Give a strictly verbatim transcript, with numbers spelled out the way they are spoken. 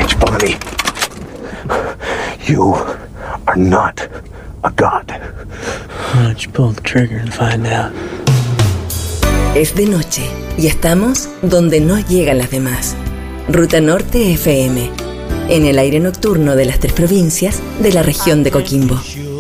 Edge, Bonnie. You are not a god. Why don't you pull the trigger and find out? Es de noche y estamos donde no llegan las demás. Ruta Norte F M, en el aire nocturno de las tres provincias de la región de Coquimbo.